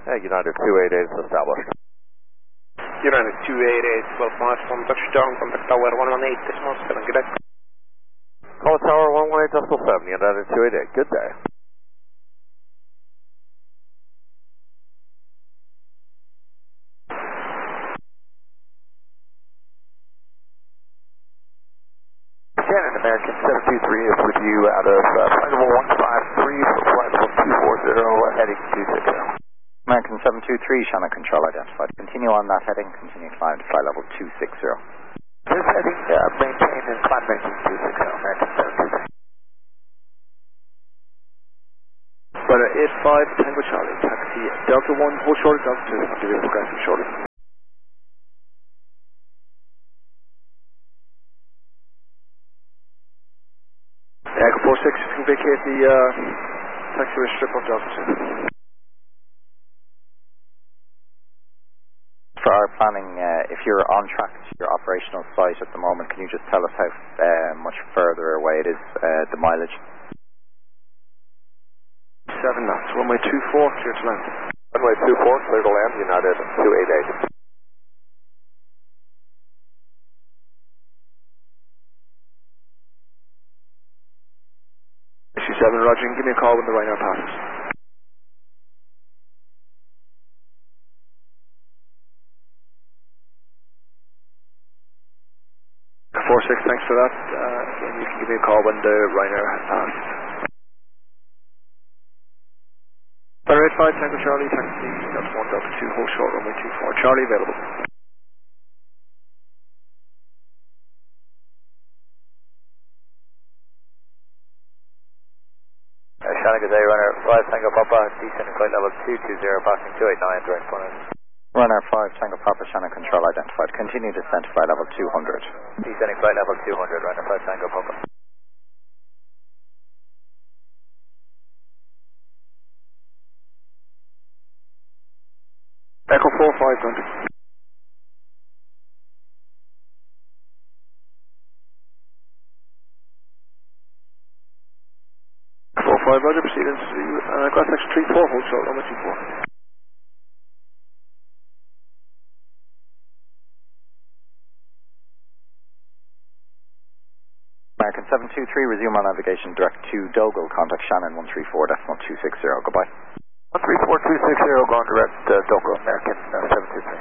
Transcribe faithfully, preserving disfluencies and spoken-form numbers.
Uh, United two eight eight is established. United two eight eight, twelve miles from touchdown, contact tower one one eight, decimal seven, good day. Call tower one one eight, decimal seven, United two eight eight, good day. Shannon, American seven two three is with you out of uh, flight level one five three for flight level two four zero, heading two six zero. American seven two three, Shannon Control identified. Continue on that heading, continue climb to flight level two six zero. This heading, uh, maintain and climb ranking two six zero, American seven two three. Weather eight five, Tango Charlie, taxi Delta one, hold short, Delta two, I'll give you a progressive shortly. Echo four six, you can vacate the uh, taxiway strip on Delta two. For our planning, uh, if you're on track to your operational site at the moment, can you just tell us how uh, much further away it is, uh, the mileage? Seven knots, runway two four, clear to land. Runway two four, clear to land, United two eight eight. Issue seven, Roger, give me a call when the Ryanair passes. four six, thanks for that. Uh, again, you can give me a call when the Ryanair has passed. Weather eight five, Tango Charlie, taxi Delta one, Delta two, hold short, runway two four. Charlie available. Uh, Shannon, good day, runner five Tango Papa, descending flight level two two zero, passing two eight nine, direct one. Runner five Tango Papa, Shannon Control identified. Continue descent to flight level two hundred. Descending flight level two hundred, runner five Tango Papa. Echo four five, Gunter. four five, Roger, proceed into uh, grass section three four, hold short, runway two four. American seven two three, resume on navigation direct to Dogal, contact Shannon one three four, decimal two six zero, goodbye. one three four two six zero, going direct uh, Dogal, American uh, seven two three.